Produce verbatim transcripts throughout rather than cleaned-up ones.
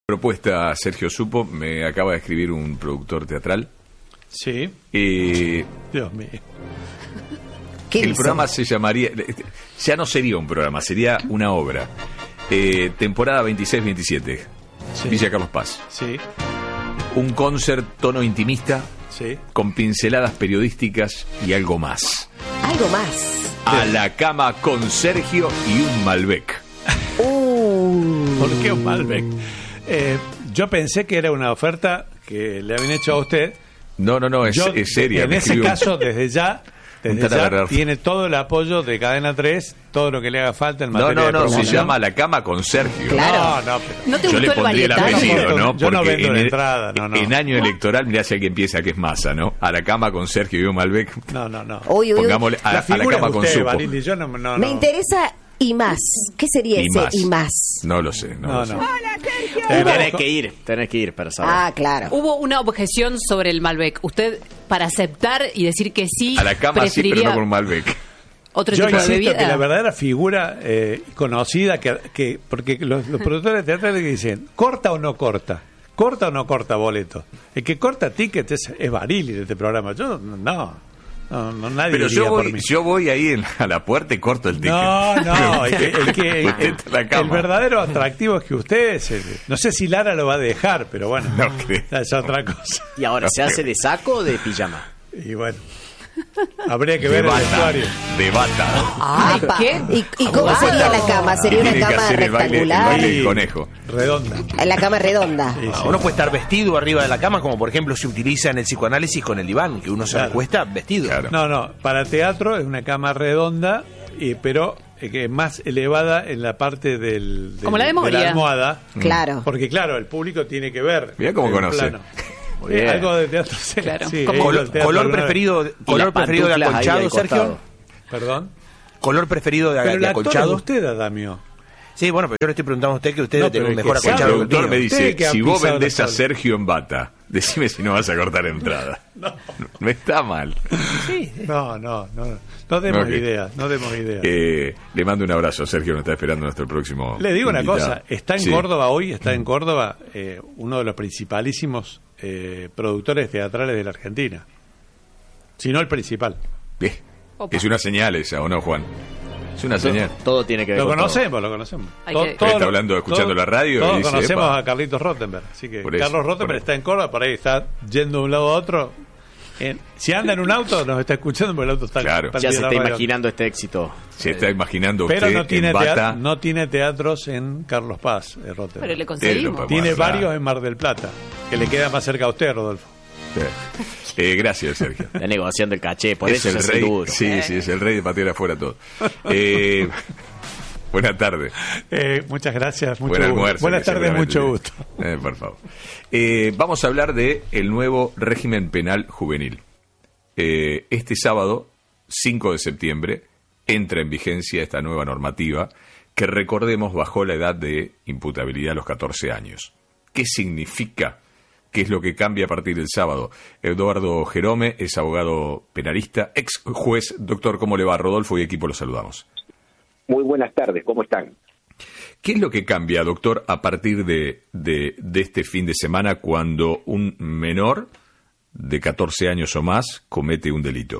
Propuesta, Sergio Supo, me acaba de escribir un productor teatral. Sí. Eh, Dios mío. el dice? programa se llamaría, ya no sería un programa, sería una obra. Eh, temporada veintiséis veintisiete, Sí. Villa Carlos Paz. Sí, Un concert tono intimista, sí. con pinceladas periodísticas y algo más. Algo más. A la cama con Sergio y un Malbec. Uh. ¿Por qué un Malbec? Eh, yo pensé que era una oferta que le habían hecho a usted. No, no, no, es, Yo, es seria. En me ese escribió- caso, desde ya, desde Un ya tarararf. tiene todo el apoyo de Cadena tres, todo lo que le haga falta en No, materia no, de no, promoción. se llama A la cama con Sergio. Claro. No, no, pero... ¿No te Yo gustó le el pondría el Valletano? apellido, ¿no? Yo no Porque vendo en la el- entrada, no, no. En año electoral, mirá si alguien piensa que es masa, ¿no? A la cama con Sergio y un Malbec. No, no, no. Uy, uy, uy. Pongámosle a, La a la figura cama es con usted, Supo. Barili, yo no, no, Me no. interesa y más. ¿Qué sería Y ese más. y más? No lo sé, no, No, lo sé. no. Tenés que ir, tenés que ir para saber. Ah, claro. Hubo una objeción sobre el Malbec. Usted, para aceptar y decir que sí, A la cama sí, pero preferiría no con un Malbec. otro Yo tipo de insisto bebida. que la verdadera figura eh, conocida, que, que porque los, los productores teatrales dicen, ¿corta o no corta? ¿Corta o no corta boleto? El que corta ticket es, es Barili de este programa. Yo no, no, no, no nadie Pero diría yo por voy, mí. yo voy ahí en- a la puerta y corto el ticket. No, no, el, que- el, que- el- Usted está en la el cama. verdadero atractivo es que usted, es el- no sé si Lara lo va a dejar, pero bueno, No creo. es otra cosa. Y ahora, ¿se hace de saco o de pijama? Y bueno, habría que De ver el bata, vestuario. de bata. Ay, Ay, ¿qué? ¿Y, y cómo sería la cama? ¿Sería una Tiene que cama hacer el baile- el rectangular? baile del conejo. Redonda. La cama redonda. Sí, sí. Uno puede estar vestido arriba de la cama, como por ejemplo se utiliza en el psicoanálisis con el diván, que uno se Claro. acuesta vestido. Claro. No, no, para teatro es una cama redonda, y, pero eh, que es más elevada en la parte del, del- Como la de de Moria. la almohada. Claro. Porque claro, el público tiene que ver. Mirá cómo el conoce. plano. Muy Eh, bien. algo de teatro. Sí, Claro. sí, Como- he ido Color, al teatro color alguna vez. preferido, Y color las preferido de pantuflas ahí acolchado, al Sergio. costado. Perdón. Color preferido de, Pero el de actor es acolchado. usted, Adamio. Sí, bueno, pero yo le estoy preguntando a usted que usted No, debe tener pero un el mejor que sabe, El acolchado que el productor mío. me Este dice, Usted que ha si vos pisado vendés la a tabla. Sergio en bata, decime si no vas a cortar entrada. No, no está mal. No, no, no. No demos Ok. ideas, no demos ideas. Eh, le mando un abrazo, Sergio, nos está esperando nuestro próximo Le digo una invitado. cosa, está en Sí. Córdoba hoy, está en Córdoba eh, uno de los principalísimos eh, productores teatrales de la Argentina. Si no el principal. Bien. Opa. Es una señal esa, ¿o no, Juan? Es una señal. Todo tiene que ver Lo con conocemos, lo conocemos. Hay To- que- todo- Está hablando, escuchando la radio y Todos dice, conocemos "Epa". a Carlitos Rottenberg. Así que Por eso, Carlos Rottenberg por- está en Córdoba, por ahí está yendo de un lado a otro. En- si anda en un auto, nos está escuchando porque el auto está Claro. está todo. Ya al se pie de está la radio. imaginando este éxito. Se está imaginando Pero usted no tiene, en tea- bata. no tiene teatros en Carlos Paz, eh, Rottenberg. Pero le Lo conseguimos. podemos Tiene arreglar. varios en Mar del Plata, que le queda más cerca a usted, Rodolfo. Eh, gracias, Sergio. La negociación del caché, por Es eso el se hace rey. duro. Sí, sí, es el rey de patear afuera todo. Eh, buenas tardes. Eh, muchas gracias, mucho Buen gusto. almuerzo. Buenas que tardes, seguramente mucho tiene. gusto. Eh, por favor. Eh, vamos a hablar de el nuevo régimen penal juvenil. Eh, este sábado, cinco de septiembre, entra en vigencia esta nueva normativa que, recordemos, bajó la edad de imputabilidad a los catorce años. ¿Qué significa? ¿Qué es lo que cambia a partir del sábado? Eduardo Jerome es abogado penalista, ex juez. Doctor, ¿cómo le va? Rodolfo y equipo, los saludamos. Muy buenas tardes, ¿cómo están? ¿Qué es lo que cambia, doctor, a partir de, de, de este fin de semana cuando un menor de catorce años o más comete un delito?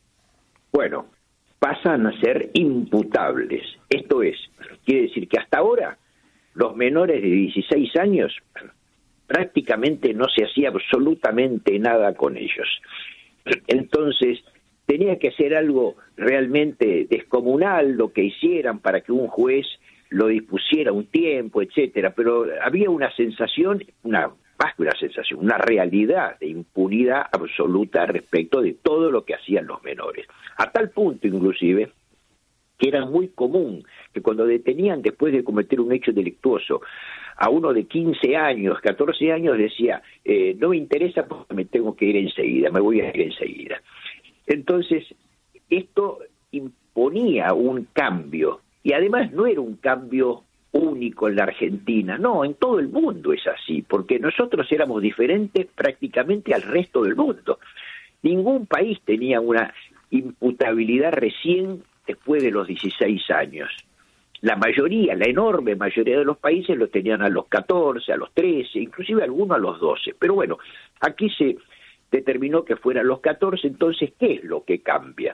Bueno, pasan a ser imputables. Esto es, quiere decir que hasta ahora los menores de dieciséis años prácticamente no se hacía absolutamente nada con ellos. Entonces, tenía que ser algo realmente descomunal lo que hicieran para que un juez lo dispusiera un tiempo, etcétera, pero había una sensación, una más que una sensación, una realidad de impunidad absoluta respecto de todo lo que hacían los menores. A tal punto, inclusive, que era muy común que cuando detenían después de cometer un hecho delictuoso a uno de quince años, catorce años, decía, eh, no me interesa porque me tengo que ir enseguida, me voy a ir enseguida. Entonces, esto imponía un cambio, y además no era un cambio único en la Argentina, no, en todo el mundo es así, porque nosotros éramos diferentes prácticamente al resto del mundo. Ningún país tenía una imputabilidad recién después de los dieciséis años. la mayoría, la enorme mayoría de los países lo tenían a los catorce, a los trece, inclusive algunos a los doce. Pero bueno, aquí se determinó que fueran los catorce, entonces, ¿qué es lo que cambia?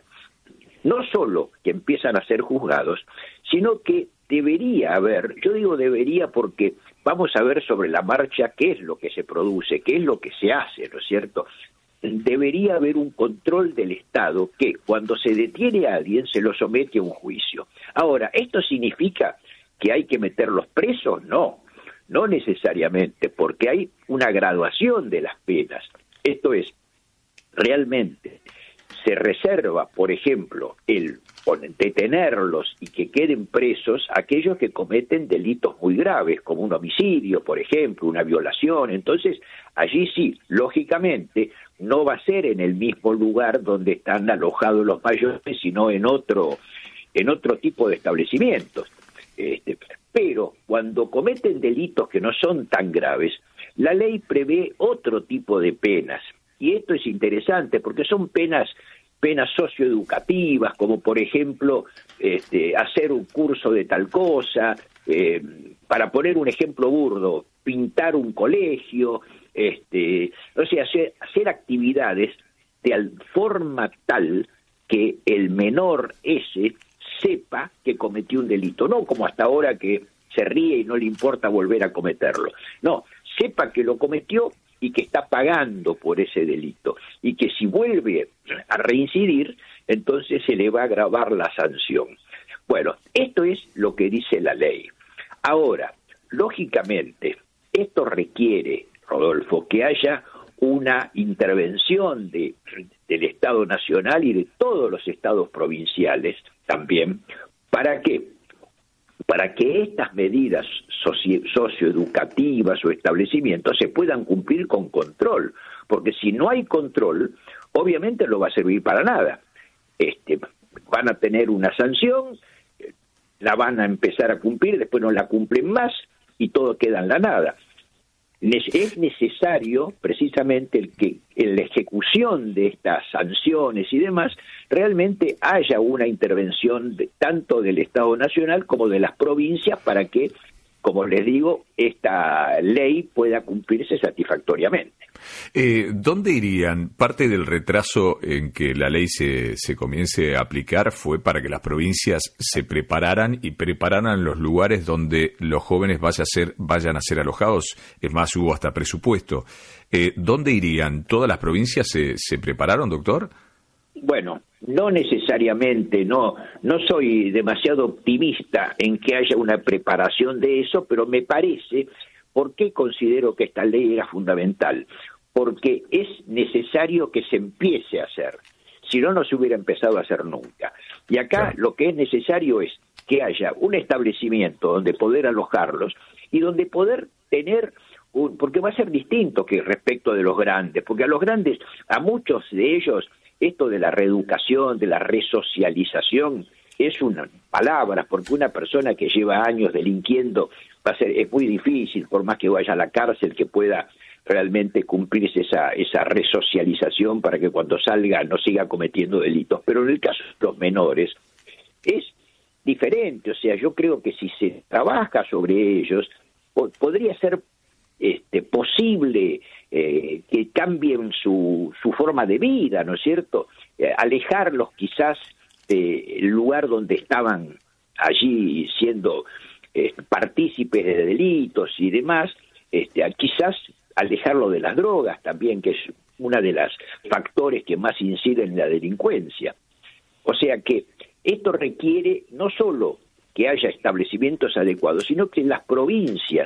No solo que empiezan a ser juzgados, sino que debería haber, yo digo debería porque vamos a ver sobre la marcha qué es lo que se produce, qué es lo que se hace, ¿no es cierto? Debería haber un control del Estado que cuando se detiene a alguien se lo somete a un juicio. Ahora, ¿esto significa que hay que meterlos presos? No, no necesariamente, porque hay una graduación de las penas. Esto es, realmente se reserva, por ejemplo, el detenerlos y que queden presos aquellos que cometen delitos muy graves, como un homicidio, por ejemplo, una violación. Entonces, allí sí, lógicamente, no va a ser en el mismo lugar donde están alojados los mayores, sino en otro, en otro tipo de establecimientos. Este, pero cuando cometen delitos que no son tan graves, la ley prevé otro tipo de penas. Y esto es interesante porque son penas penas socioeducativas, como por ejemplo este, hacer un curso de tal cosa, eh, para poner un ejemplo burdo, pintar un colegio, este, o sea, hacer, hacer actividades de forma tal que el menor ese sepa que cometió un delito, no como hasta ahora que se ríe y no le importa volver a cometerlo, no, sepa que lo cometió y que está pagando por ese delito, y que si vuelve a reincidir, entonces se le va a agravar la sanción. Bueno, esto es lo que dice la ley. Ahora, lógicamente, esto requiere, Rodolfo, que haya una intervención de, del Estado Nacional y de todos los estados provinciales también. ¿Para qué? Para que estas medidas socio- socioeducativas o establecimientos se puedan cumplir con control, porque si no hay control, obviamente no va a servir para nada. Este, van a tener una sanción, la van a empezar a cumplir, después no la cumplen más y todo queda en la nada. Es necesario precisamente el que en la ejecución de estas sanciones y demás realmente haya una intervención de, tanto del Estado Nacional como de las provincias para que, como les digo, esta ley pueda cumplirse satisfactoriamente. Eh, ¿Dónde irían? Parte del retraso en que la ley se, se comience a aplicar fue para que las provincias se prepararan y prepararan los lugares donde los jóvenes vaya a ser, vayan a ser alojados. Es más, hubo hasta presupuesto. Eh, ¿Dónde irían? ¿Todas las provincias se, se prepararon, doctor? Bueno, no necesariamente, no, no soy demasiado optimista en que haya una preparación de eso, pero me parece, ¿por qué considero que esta ley era fundamental? Porque es necesario que se empiece a hacer, si no, no se hubiera empezado a hacer nunca. Y acá sí, lo que es necesario es que haya un establecimiento donde poder alojarlos y donde poder tener un, porque va a ser distinto que respecto de los grandes, porque a los grandes, a muchos de ellos, esto de la reeducación, de la resocialización, es una palabra, porque una persona que lleva años delinquiendo va a ser, es muy difícil, por más que vaya a la cárcel, que pueda realmente cumplirse esa, esa resocialización para que cuando salga no siga cometiendo delitos. Pero en el caso de los menores es diferente, o sea, yo creo que si se trabaja sobre ellos, po- podría ser este, posible eh, que cambien su, su forma de vida, ¿no es cierto? Eh, alejarlos quizás del lugar donde estaban allí siendo eh, partícipes de delitos y demás, este, quizás alejarlo de las drogas también, que es una de las factores que más inciden en la delincuencia. O sea que esto requiere no solo que haya establecimientos adecuados, sino que en las provincias,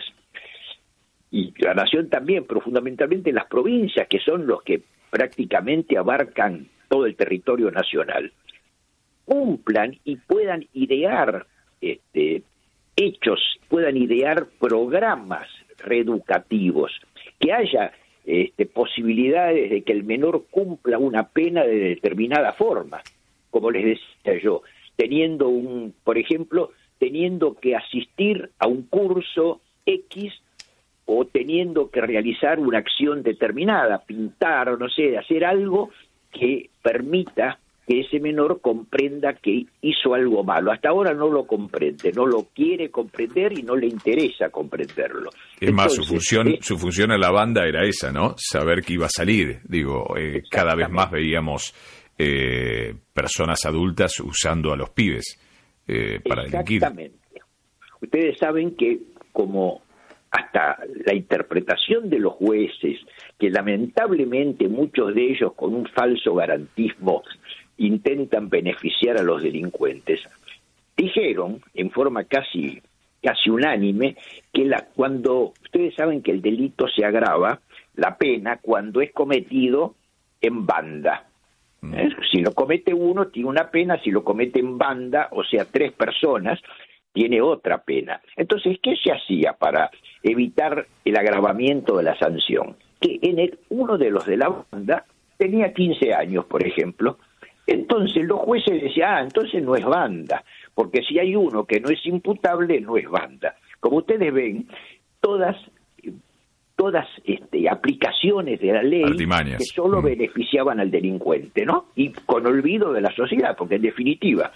y la nación también, pero fundamentalmente las provincias, que son los que prácticamente abarcan todo el territorio nacional, cumplan y puedan idear este, hechos, puedan idear programas reeducativos, que haya este, posibilidades de que el menor cumpla una pena de determinada forma, como les decía yo, teniendo un, por ejemplo, teniendo que asistir a un curso X o teniendo que realizar una acción determinada, pintar, no sé, hacer algo que permita que ese menor comprenda que hizo algo malo. Hasta ahora no lo comprende, no lo quiere comprender y no le interesa comprenderlo. Es más, su Entonces, función, eh, su función en la banda era esa, ¿no? Saber que iba a salir. Digo, eh, cada vez más veíamos eh, personas adultas usando a los pibes eh, para delinquir. Exactamente. Ustedes saben que como hasta la interpretación de los jueces, que lamentablemente muchos de ellos con un falso garantismo intentan beneficiar a los delincuentes, dijeron en forma casi casi unánime que la, cuando ustedes saben que el delito se agrava, la pena cuando es cometido en banda. ¿Eh? Si lo comete uno tiene una pena, si lo comete en banda, o sea, tres personas, tiene otra pena. Entonces, ¿qué se hacía para evitar el agravamiento de la sanción? Que en el, uno de los de la banda tenía quince años, por ejemplo. Entonces los jueces decían, ah, entonces no es banda, porque si hay uno que no es imputable, no es banda. Como ustedes ven, todas todas este, aplicaciones de la ley Artimañas. que solo mm. beneficiaban al delincuente, ¿no? Y con olvido de la sociedad, porque en definitiva,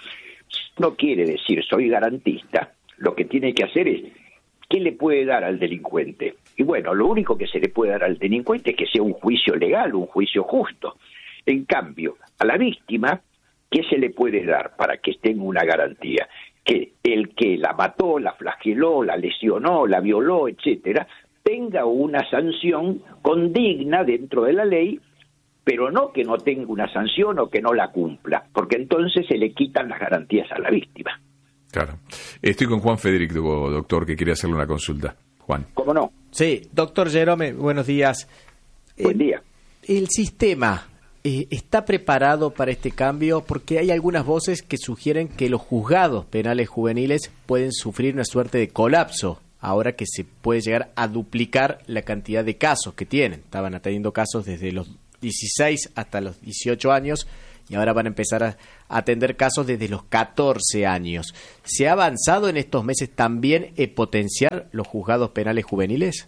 no quiere decir soy garantista, lo que tiene que hacer es, ¿qué le puede dar al delincuente? Y bueno, lo único que se le puede dar al delincuente es que sea un juicio legal, un juicio justo. En cambio, a la víctima, ¿qué se le puede dar para que tenga una garantía? Que el que la mató, la flageló, la lesionó, la violó, etcétera, tenga una sanción condigna dentro de la ley, pero no que no tenga una sanción o que no la cumpla, porque entonces se le quitan las garantías a la víctima. Claro. Estoy con Juan Federico, doctor, que quiere hacerle una consulta. Juan. ¿Cómo no? Sí, doctor Jerome, buenos días. Buen Eh, día. El sistema eh, está preparado para este cambio, porque hay algunas voces que sugieren que los juzgados penales juveniles pueden sufrir una suerte de colapso ahora que se puede llegar a duplicar la cantidad de casos que tienen. Estaban atendiendo casos desde los dieciséis hasta los dieciocho años y ahora van a empezar a atender casos desde los catorce años. ¿Se ha avanzado en estos meses también en potenciar los juzgados penales juveniles?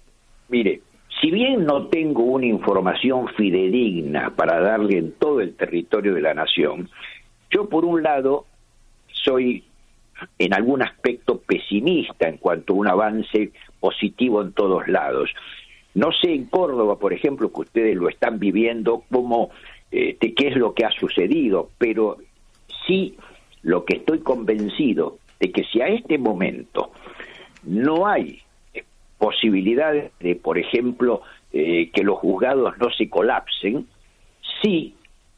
Mire, si bien no tengo una información fidedigna para darle en todo el territorio de la nación, yo por un lado soy en algún aspecto pesimista en cuanto a un avance positivo en todos lados. No sé en Córdoba, por ejemplo, que ustedes lo están viviendo, cómo, este, qué es lo que ha sucedido, pero sí lo que estoy convencido de que si a este momento no hay posibilidades de, por ejemplo, eh, que los juzgados no se colapsen, sí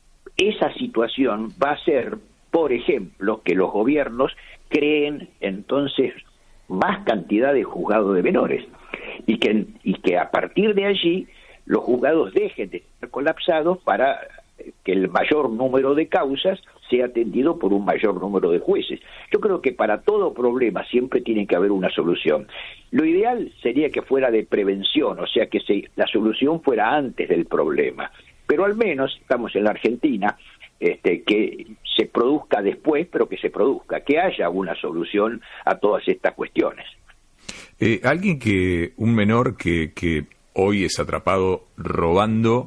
esa situación va a ser, por ejemplo, que los gobiernos creen entonces más cantidad de juzgados de menores y que, y que a partir de allí los juzgados dejen de estar colapsados para que el mayor número de causas sea atendido por un mayor número de jueces. Yo creo que para todo problema siempre tiene que haber una solución. Lo ideal sería que fuera de prevención, o sea que se, la solución fuera antes del problema, pero al menos estamos en la Argentina, este, que se produzca después, pero que se produzca, que haya una solución a todas estas cuestiones. Eh, alguien que, un menor que, que hoy es atrapado robando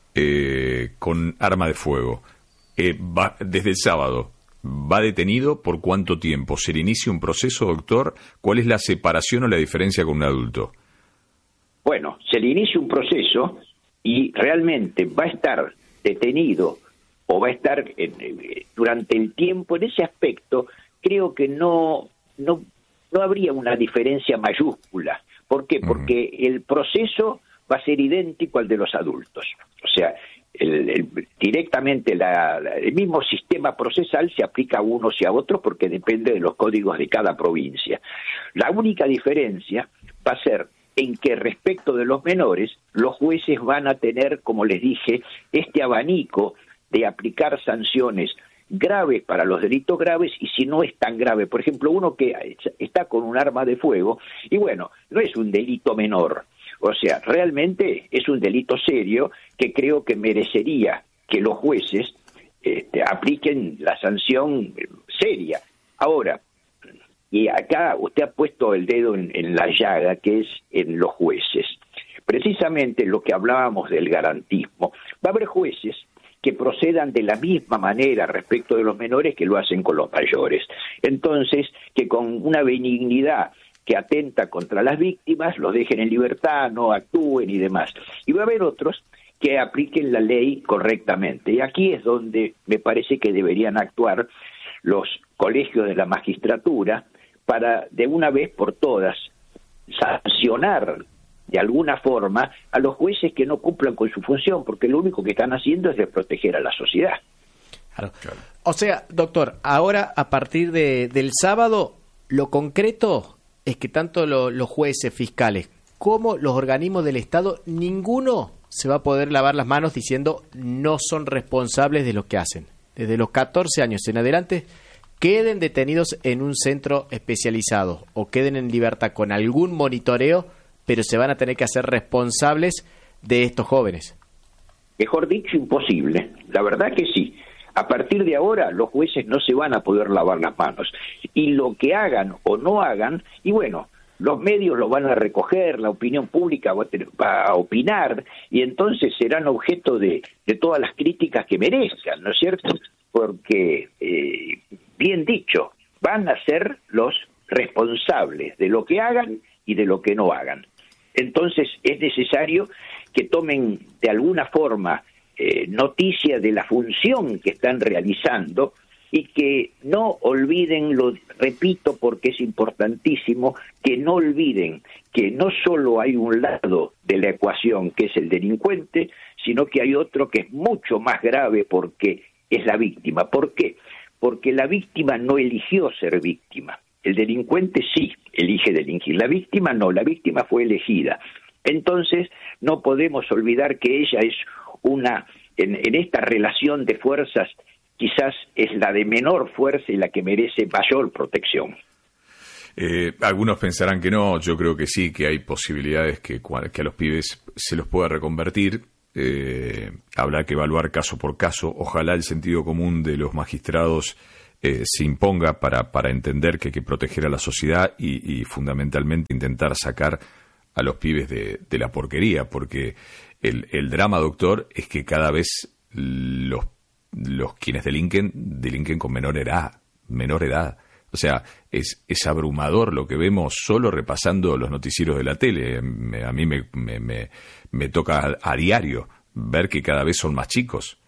eh, con arma de fuego, eh, va, desde el sábado, ¿va detenido por cuánto tiempo? ¿Se le inicia un proceso, doctor? ¿Cuál es la separación o la diferencia con un adulto? Bueno, se le inicia un proceso y realmente va a estar detenido o va a estar en, eh, durante el tiempo. En ese aspecto creo que no no no habría una diferencia mayúscula. ¿Por qué? Porque uh-huh. el proceso va a ser idéntico al de los adultos. O sea, el, el, directamente la, la, el mismo sistema procesal se aplica a unos y a otros porque depende de los códigos de cada provincia. La única diferencia va a ser en que respecto de los menores, los jueces van a tener, como les dije, este abanico de aplicar sanciones graves para los delitos graves y si no es tan grave. Por ejemplo, uno que está con un arma de fuego, y bueno, no es un delito menor, o sea, realmente es un delito serio que creo que merecería que los jueces este, apliquen la sanción seria. Ahora, y acá usted ha puesto el dedo en, en la llaga, que es en los jueces. Precisamente lo que hablábamos del garantismo. Va a haber jueces que procedan de la misma manera respecto de los menores que lo hacen con los mayores. Entonces, que con una benignidad que atenta contra las víctimas, los dejen en libertad, no actúen y demás. Y va a haber otros que apliquen la ley correctamente. Y aquí es donde me parece que deberían actuar los colegios de la magistratura para, de una vez por todas, sancionar de alguna forma a los jueces que no cumplan con su función, porque lo único que están haciendo es de proteger a la sociedad. Claro. O sea, doctor, ahora a partir de, del sábado, lo concreto es que tanto lo, los jueces, fiscales, como los organismos del Estado, ninguno se va a poder lavar las manos diciendo no son responsables de lo que hacen. Desde los catorce años en adelante, queden detenidos en un centro especializado o queden en libertad con algún monitoreo, pero se van a tener que hacer responsables de estos jóvenes. Mejor dicho, imposible. La verdad que sí. A partir de ahora, los jueces no se van a poder lavar las manos. Y lo que hagan o no hagan, y bueno, los medios lo van a recoger, la opinión pública va a, tener, va a opinar, y entonces serán objeto de, de todas las críticas que merezcan, ¿no es cierto? Porque, eh, bien dicho, van a ser los responsables de lo que hagan y de lo que no hagan. Entonces es necesario que tomen de alguna forma eh, noticia de la función que están realizando y que no olviden, lo repito porque es importantísimo, que no olviden que no solo hay un lado de la ecuación que es el delincuente, sino que hay otro que es mucho más grave porque es la víctima. ¿Por qué? Porque la víctima no eligió ser víctima. El delincuente sí elige delinquir, la víctima no, la víctima fue elegida. Entonces no podemos olvidar que ella es una, en, en esta relación de fuerzas, quizás es la de menor fuerza y la que merece mayor protección. Eh, algunos pensarán que no, yo creo que sí, que hay posibilidades que, que a los pibes se los pueda reconvertir. Eh, habrá que evaluar caso por caso. Ojalá el sentido común de los magistrados eh, se imponga para, para entender que hay que proteger a la sociedad y, y fundamentalmente intentar sacar a los pibes de, de la porquería, porque el, el drama, doctor, es que cada vez los, los quienes delinquen, delinquen con menor edad, menor edad. O sea, es, es abrumador lo que vemos solo repasando los noticieros de la tele. Me, a mí me, me, me, me toca a, a diario ver que cada vez son más chicos.